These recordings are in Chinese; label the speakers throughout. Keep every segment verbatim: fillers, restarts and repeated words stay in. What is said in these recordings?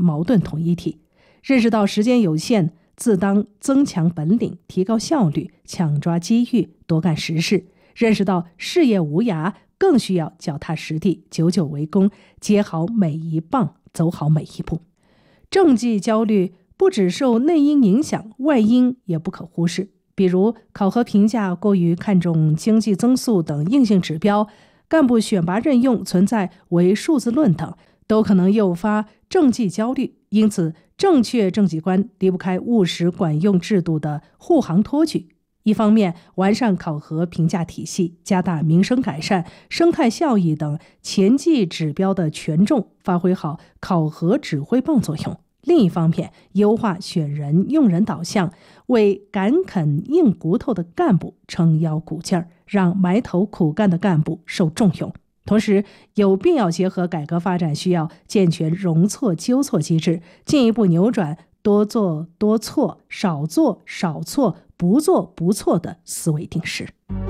Speaker 1: 矛盾统一体。认识到时间有限，自当增强本领，提高效率，抢抓机遇，多干实事。认识到事业无涯，更需要脚踏实地，久久为功，接好每一棒，走好每一步。政绩焦虑不只受内因影响，外因也不可忽视。比如考核评价过于看重经济增速等硬性指标，干部选拔任用存在唯数字论等，都可能诱发政绩焦虑。因此，正确政绩观离不开务实管用制度的护航托举。一方面，完善考核评价体系，加大民生改善、生态效益等前绩指标的权重，发挥好考核指挥棒作用。另一方面，优化选人用人导向，为敢啃硬骨头的干部撑腰鼓劲儿，让埋头苦干的干部受重用。同时，有必要结合改革发展需要，健全容错纠错机制，进一步扭转多做多错、少做少错、不做不错的思维定式。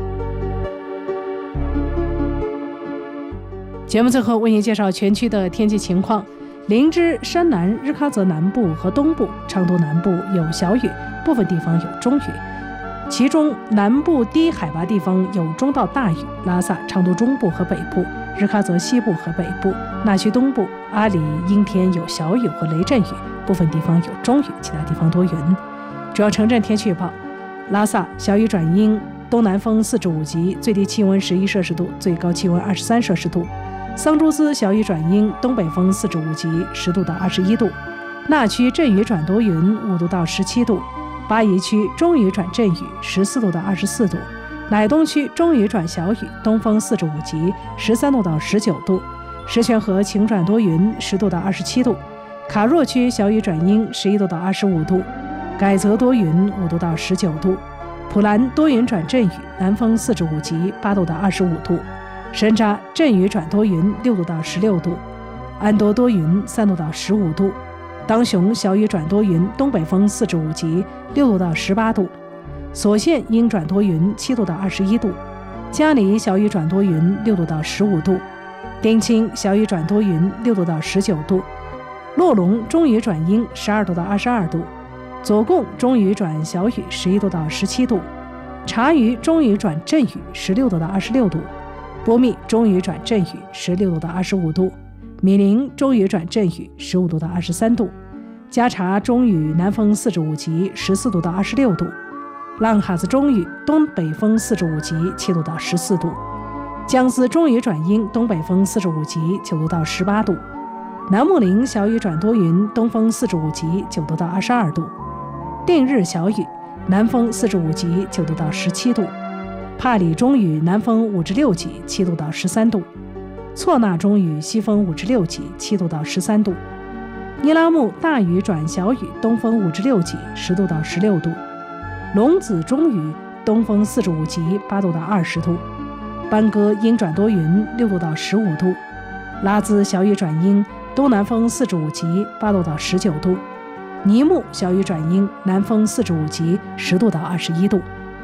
Speaker 1: 节目最后为您介绍全区的天气情况。林芝、山南、日喀则南部和东部、昌都南部有小雨，部分地方有中雨，其中南部低海拔地方有中到大雨，拉萨、昌都中部和北部、日喀则西部和北部、纳曲东部、阿里、阴天有小雨和雷阵雨，部分地方有中雨，其他地方多云。主要城镇天气预报：拉萨小雨转阴，东南风四至五级，最低气温十一摄氏度，最高气温二十三摄氏度。桑珠斯小雨转阴，东北风四至五级，十度到二十一度。纳曲阵雨转多云，五度到十七度。巴宜区中雨转阵雨，十四度到二十四度。乃东区中雨转小雨，东风四至五级，十三度到十九度。石泉河晴转多云，十度到二十七度。卡若区小雨转阴，十一度到二十五度。改则多云，五度到十九度。普兰多云转阵雨，南风四至五级，八度到二十五度。山楂阵雨转多云，六度到十六度。安多多云，三度到十五度。当雄小雨转多云，东北风四至五级，六度到十八度。所县阴转多云，七度到二十一度。嘉里小雨转多云，六度到十五度。丁青小雨转多云，六度到十九度。洛龙中雨转阴，十二度到二十二度。左贡中雨转小雨，十一度到十七度。察隅中雨转阵雨，十六度到二十六度。波密中雨转阵雨，十六度到二十五度。米林中雨转阵雨，十五度到二十三度。加察中雨，南风四至五级，十四度到二十六度。浪哈子中雨，东北风四至五级，七度到十四度。江孜中雨转阴，东北风四至五级，九度到十八度。南木林小雨转多云，东风四至五级，九度到二十二度。定日小雨，南风四至五级，九度到十七度。帕里中雨，南风五至六级，七度到十三度。错那中雨，西风五至六级，七度到十三度。尼拉木大雨转小雨，东风五至六级，十度到十六度。龙子中雨，东风四至五级，八度到二十度。班戈阴转多云，六度到十五度。拉兹小雨转阴，东南风四至五级，八度到十九度。尼木小雨转阴，南风四至五级，十度到二十一度。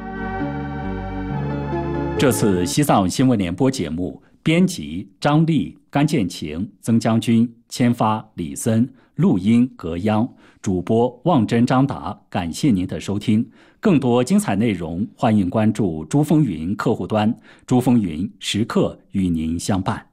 Speaker 2: 这次西藏新闻联播节目，编辑张丽、甘建晴、曾将军，签发李森，录音葛央，主播望真、张达。感谢您的收听，更多精彩内容，欢迎关注珠风云客户端，珠风云时刻与您相伴。